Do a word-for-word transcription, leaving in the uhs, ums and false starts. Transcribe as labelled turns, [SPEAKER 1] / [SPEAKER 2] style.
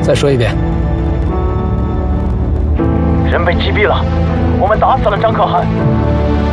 [SPEAKER 1] 再说一遍。
[SPEAKER 2] 人被击毙了，我们打死了张可汗。